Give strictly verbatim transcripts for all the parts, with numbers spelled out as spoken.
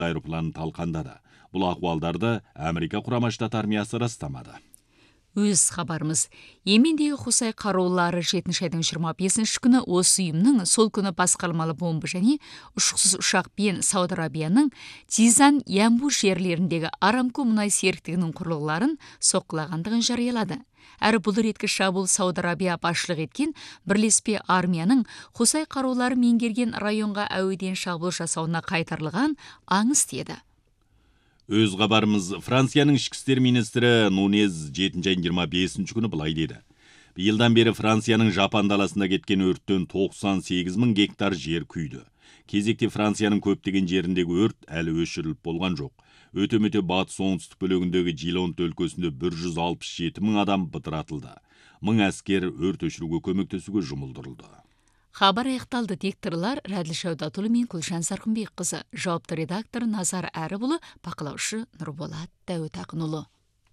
айырпланын талқандады. Бұл ақуалдарды Америка Құрама Штат армиясы растамады. Өз хабарымыз. Йемендегі Хусай қарулары жетінші айдың жиырма бесінші күні осы ұйымның сол күні басқармалы бомба және ұшқышсыз ұшақпен Сауд Арабияның Тизан Ямбу жерлеріндегі Арамко мұнай серіктігінің құрылғыларын соққылағандығын жариялады. Әрі бұл реткі шабуыл Сауд Арабия басшылық еткен бірлеспе армияның Хусай қарулары меңгерген районға әуеден шабуыл жасауына қайтарылған аңыз деді. Өз хабарымыз. Францияның ішкі істер министрі Нунез жетінші айдың жиырма бесінші күні былай деді. Биылдан бері Францияның Жапан даласында кеткен өрттен тоқсан сегіз мың гектар жер күйді. Кезекте Францияның көптеген жеріндегі өрт әлі өшіріліп болған жоқ. Өте-мөте батыс оңтүстік бөлігіндегі Жилонт өлкесінде бір жүз алпыс жеті мың адам бытыратылды. Мың әскер өрт өшіруге көмектесуге жұмылдырылды. Хабар аяқталды. Текторлар Рәділ Шәудатұлы мен Күлшан Сарқынбек қызы, жауапты редактор Назар Әрібұлы, бақылаушы Нұрболат Дәуітақынұлы.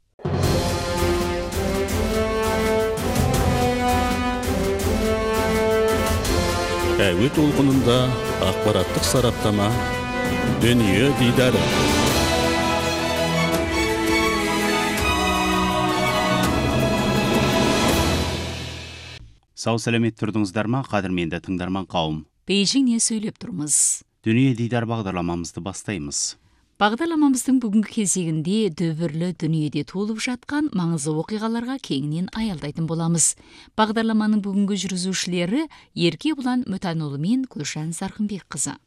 Әуе толқынында ақпараттық сараптама, дүние дидары. Сау сәлемет тұрдыңыздар ма, қадірменді тыңдарман қауым? Бейжің не сөйлеп тұрмыз? Дүние дидар бағдарламамызды бастаймыз. Бағдарламамыздың бүгінгі кезегінде дүбірлі дүниеде толып жатқан маңызды оқиғаларға кеңінен аялдайтын боламыз. Бағдарламаның бүгінгі жүргізушілері Ерке Бұлан Мүтанұлы мен Күлшан Сарқынбек қызы.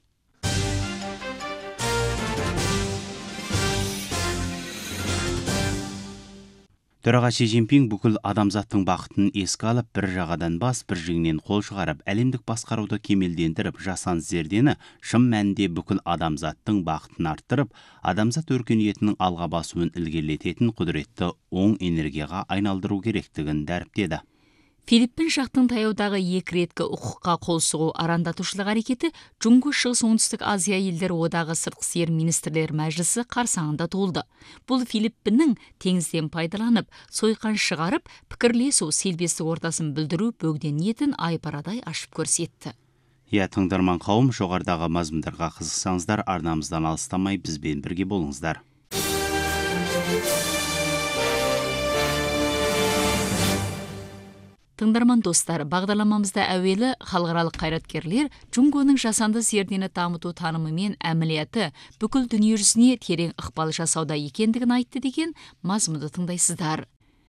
Төраға Си Цзиньпин бүкіл адамзаттың бақытын еске алып, бір жағадан бас, бір жеңнен қол шығарып, әлемдік басқаруды кемелдендіріп, жасан зердені шын мәнінде бүкіл адамзаттың бақытын арттырып, адамзат өркениетінің алға басуын ілгерілететін құдіретті оң энергияға айналдыру керектігін дәріптеді. Филиппин жақтың таяудағы екі реткі құқыққа қол сұғу арандатушылық әрекеті Джунго Шығыс Оңтүстік Азия елдері одағы сыртқы істер министрлер мәжілісі қарсаңында толды. Бұл Филиппиннің теңізден пайдаланып, сойқан шығарып, пікірлесу селбестік ортасын білдіру бөгден ниетін айпарадай ашып көрсетті. Иә, тыңдарман қауым, жоғарыдағы мазмұндарға қызықсаңыздар, арнамыздан алыстамай бізбен бірге болыңыздар. Тыңдарман достар, бағдарламамызда әуелі халықаралық қайраткерлер Джунгоның жасанды зердені дамыту танымы мен әмілияты бүкіл дүниежүзіне терең ықпал жасауда екендігін айтты деген мазмұнды тыңдайсыздар.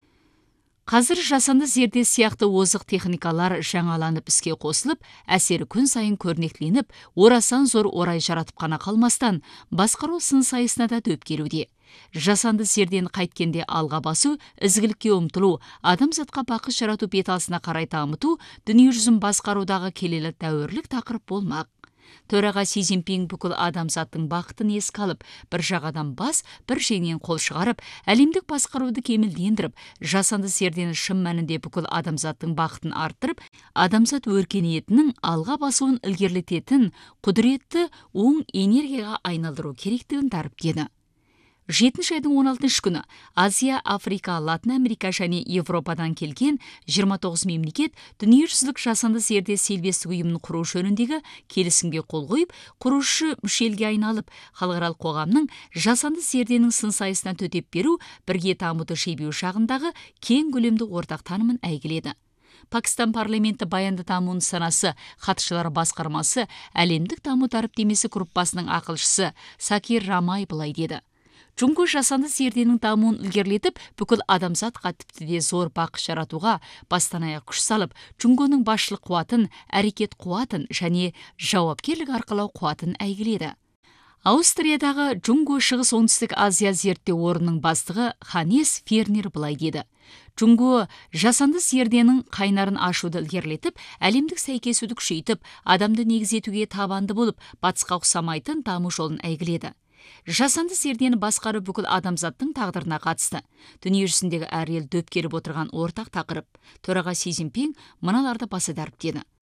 Қазір жасанды зерде сияқты озық техникалар жаңаланып іске қосылып, әсері күн сайын көрнекленіп, орасан зор орай жаратып қана қалмастан, басқару сын сайысына да дөп келуде. Жасанды зерден қайткенде алға басу, ізгілікке ұмтылу, адамзатқа бақыт жарату беталысына қарай дамыту, дүниежүзін басқарудағы келелі дәуірлік тақырып болмақ. Төраға Си Цзиньпин бүкіл адамзаттың бақытын еске алып, бір жағадан бас, бір жеңнен қол шығарып, әлемдік басқаруды кемелдендіріп, жасанды зердені шын мәнінде бүкіл адамзаттың бақытын арттырып, адамзат өркениетінің алға басуын ілгерілететін құдіретті оң энергияға айналдыру керектігін дәріптеді. жетінші айдың он алтыншы күні Азия, Африка, Латын Америка және Европадан келген жиырма тоғыз мемлекет дүниежүзілік жасанды зерде селбестік ұйымын құру жөніндегі келісімге қол қойып, құрушы мүшелге айналып, халықаралық қоғамның жасанды зерденің сын сайысына төтеп беру, бірге дамуды шебеу шағындағы кең көлемді ортақ танымын әйгіледі. Пакистан парламенті баянды дамуын санасы хатшылар басқармасы әлемдік даму дәріптемесі группасының ақылшысы Сакир Рамай былай деді. Джунго жасанды зерденің дамуын ілгерілетіп, бүкіл адамзатқа тіпті де зор бақыт жаратуға бастан аяқ күш салып, Джунгоның басшылық қуатын, әрекет қуатын және жауапкерлік арқылау қуатын әйгіледі. Аустриядағы Джунго Шығыс Оңтүстік Азия зерттеу орнының бастығы Ханес Фернер былай деді. Джунго жасанды зерденің қайнарын ашуды ілгерілетіп, әлемдік сәйкесуді күшейтіп, адамды негізетуге табанды болып, батысқа ұқсамайтын даму жолын әйгіледі. Жасанды зердені басқару бүкіл адамзаттың тағдырына қатысты. Дүниежүзіндегі әр ел дөп келіп отырған ортақ тақырып. Төраға Си Цзиньпин мыналарды баса дәріптеді.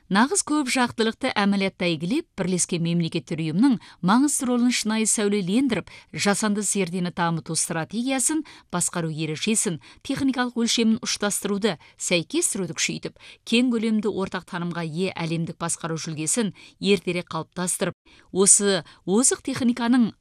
Нағыз көп жақтылықты әмілиятта игілеп, бірлескен мемлекеттер ұйымның маңызды ролын шынайы сәулелендіріп, жасанды зердені дамыту стратегиясын, басқару ережесін, техникалық өлшемін ұштастыруды, сәйкестіруді күшейтіп, кең көлемді ортақ танымға ие әлемдік басқару жүлгесін ертерек қалыптастырып, осы озық техниканың